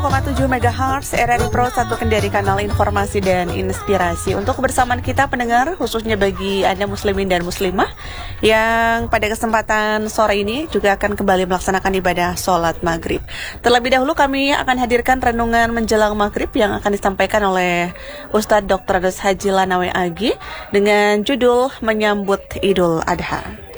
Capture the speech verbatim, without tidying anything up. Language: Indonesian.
koma tujuh megahertz R R I Pro satu Kendari, kanal informasi dan inspirasi. Untuk kebersamaan kita pendengar, khususnya bagi Anda muslimin dan muslimah yang pada kesempatan sore ini juga akan kembali melaksanakan ibadah sholat maghrib. Terlebih dahulu kami akan hadirkan renungan menjelang maghrib yang akan disampaikan oleh Ustadz doktor Haji Lanawe Agi dengan judul Menyambut Idul Adha.